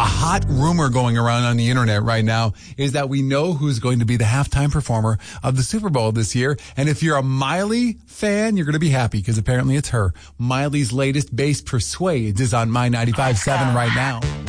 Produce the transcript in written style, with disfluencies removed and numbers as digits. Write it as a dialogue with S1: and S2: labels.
S1: hot rumor going around on the internet right now is that we know who's going to be the halftime performer of the Super Bowl this year. And if you're a Miley fan, you're going to be happy because apparently it's her. Miley's latest, Bass Persuades, is on My 95.7 right now.